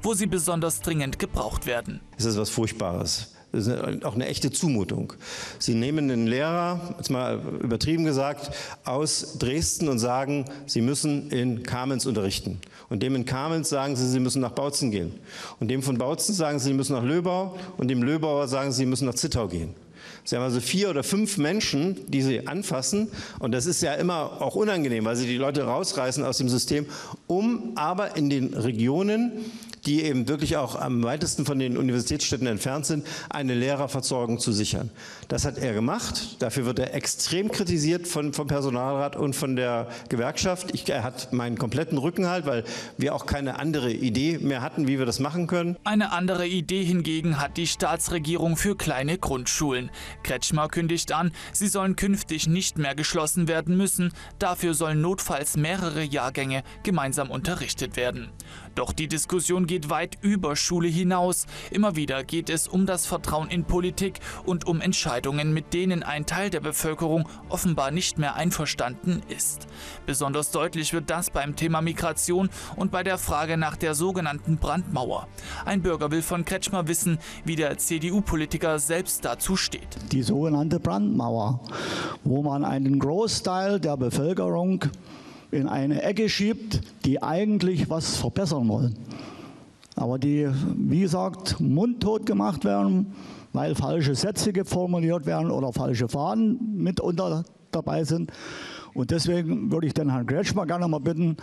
wo sie besonders dringend gebraucht werden. Es ist was Furchtbares. Das ist auch eine echte Zumutung. Sie nehmen den Lehrer, jetzt mal übertrieben gesagt, aus Dresden und sagen, Sie müssen in Kamenz unterrichten. Und dem in Kamenz sagen Sie, Sie müssen nach Bautzen gehen. Und dem von Bautzen sagen Sie, Sie müssen nach Löbau. Und dem Löbauer sagen Sie, Sie müssen nach Zittau gehen. Sie haben also 4 oder 5 Menschen, die Sie anfassen. Und das ist ja immer auch unangenehm, weil Sie die Leute rausreißen aus dem System, um aber in den Regionen, die eben wirklich auch am weitesten von den Universitätsstädten entfernt sind, eine Lehrerversorgung zu sichern. Das hat er gemacht. Dafür wird er extrem kritisiert vom Personalrat und von der Gewerkschaft. Er hat meinen kompletten Rückenhalt, weil wir auch keine andere Idee mehr hatten, wie wir das machen können. Eine andere Idee hingegen hat die Staatsregierung für kleine Grundschulen. Kretschmer kündigt an, sie sollen künftig nicht mehr geschlossen werden müssen. Dafür sollen notfalls mehrere Jahrgänge gemeinsam unterrichtet werden. Doch die Diskussion geht weit über Schule hinaus. Immer wieder geht es um das Vertrauen in Politik und um Entscheidungen, mit denen ein Teil der Bevölkerung offenbar nicht mehr einverstanden ist. Besonders deutlich wird das beim Thema Migration und bei der Frage nach der sogenannten Brandmauer. Ein Bürger will von Kretschmer wissen, wie der CDU-Politiker selbst dazu steht. Die sogenannte Brandmauer, wo man einen Großteil der Bevölkerung in eine Ecke schiebt, die eigentlich was verbessern wollen. Aber die, wie gesagt, mundtot gemacht werden, weil falsche Sätze formuliert werden oder falsche Fahnen mitunter dabei sind. Und deswegen würde ich den Herrn Kretschmer gerne mal bitten,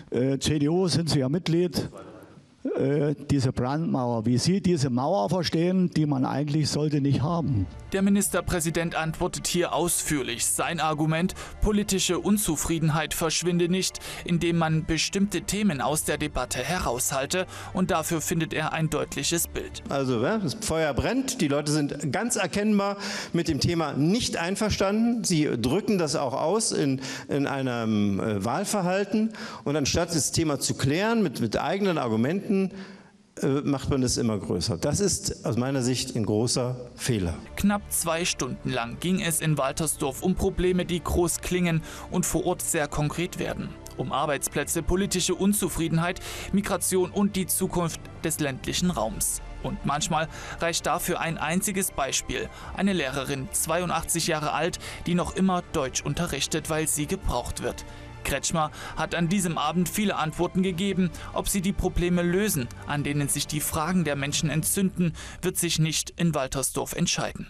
CDU sind Sie ja Mitglied, diese Brandmauer, wie Sie diese Mauer verstehen, die man eigentlich sollte nicht haben. Der Ministerpräsident antwortet hier ausführlich. Sein Argument, politische Unzufriedenheit verschwinde nicht, indem man bestimmte Themen aus der Debatte heraushalte, und dafür findet er ein deutliches Bild. Also das Feuer brennt, die Leute sind ganz erkennbar mit dem Thema nicht einverstanden. Sie drücken das auch aus in einem Wahlverhalten, und anstatt das Thema zu klären mit eigenen Argumenten, macht man es immer größer. Das ist aus meiner Sicht ein großer Fehler. Knapp 2 Stunden lang ging es in Waltersdorf um Probleme, die groß klingen und vor Ort sehr konkret werden. Um Arbeitsplätze, politische Unzufriedenheit, Migration und die Zukunft des ländlichen Raums. Und manchmal reicht dafür ein einziges Beispiel. Eine Lehrerin, 82 Jahre alt, die noch immer Deutsch unterrichtet, weil sie gebraucht wird. Kretschmer hat an diesem Abend viele Antworten gegeben. Ob sie die Probleme lösen, an denen sich die Fragen der Menschen entzünden, wird sich nicht in Waltersdorf entscheiden.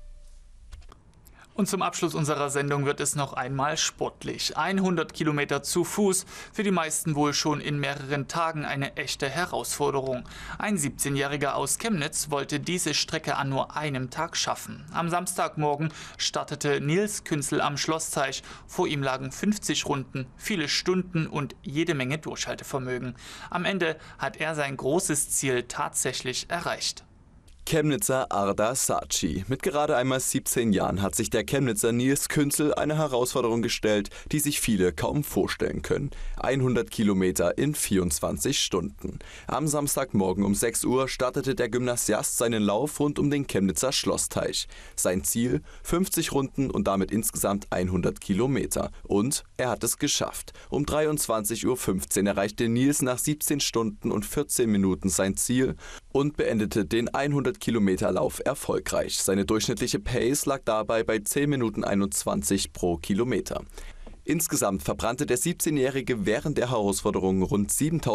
Und zum Abschluss unserer Sendung wird es noch einmal sportlich. 100 Kilometer zu Fuß, für die meisten wohl schon in mehreren Tagen eine echte Herausforderung. Ein 17-Jähriger aus Chemnitz wollte diese Strecke an nur einem Tag schaffen. Am Samstagmorgen startete Nils Künzel am Schlossteich. Vor ihm lagen 50 Runden, viele Stunden und jede Menge Durchhaltevermögen. Am Ende hat er sein großes Ziel tatsächlich erreicht. Chemnitzer Arda Saci. Mit gerade einmal 17 Jahren hat sich der Chemnitzer Nils Künzel eine Herausforderung gestellt, die sich viele kaum vorstellen können. 100 Kilometer in 24 Stunden. Am Samstagmorgen um 6 Uhr startete der Gymnasiast seinen Lauf rund um den Chemnitzer Schlossteich. Sein Ziel: 50 Runden und damit insgesamt 100 Kilometer. Und er hat es geschafft. Um 23:15 Uhr erreichte Nils nach 17 Stunden und 14 Minuten sein Ziel und beendete den 100-Kilometer-Lauf erfolgreich. Seine durchschnittliche Pace lag dabei bei 10 Minuten 21 pro Kilometer. Insgesamt verbrannte der 17-Jährige während der Herausforderung rund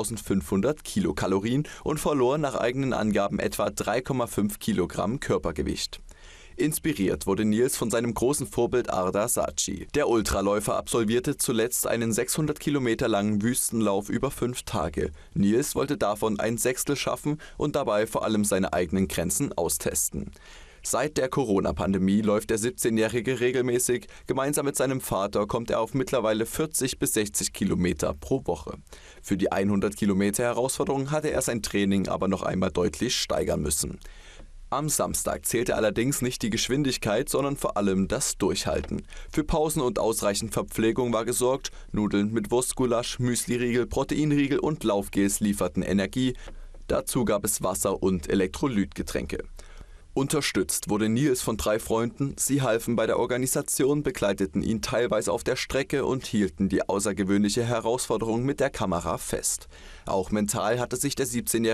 7.500 Kilokalorien und verlor nach eigenen Angaben etwa 3,5 Kilogramm Körpergewicht. Inspiriert wurde Nils von seinem großen Vorbild Arda Saci. Der Ultraläufer absolvierte zuletzt einen 600 Kilometer langen Wüstenlauf über 5 Tage. Nils wollte davon ein Sechstel schaffen und dabei vor allem seine eigenen Grenzen austesten. Seit der Corona-Pandemie läuft der 17-Jährige regelmäßig. Gemeinsam mit seinem Vater kommt er auf mittlerweile 40 bis 60 Kilometer pro Woche. Für die 100 Kilometer Herausforderung hatte er sein Training aber noch einmal deutlich steigern müssen. Am Samstag zählte allerdings nicht die Geschwindigkeit, sondern vor allem das Durchhalten. Für Pausen und ausreichend Verpflegung war gesorgt. Nudeln mit Wurstgulasch, Müsliriegel, Proteinriegel und Laufgels lieferten Energie. Dazu gab es Wasser und Elektrolytgetränke. Unterstützt wurde Nils von 3 Freunden. Sie halfen bei der Organisation, begleiteten ihn teilweise auf der Strecke und hielten die außergewöhnliche Herausforderung mit der Kamera fest. Auch mental hatte sich der 17-Jährige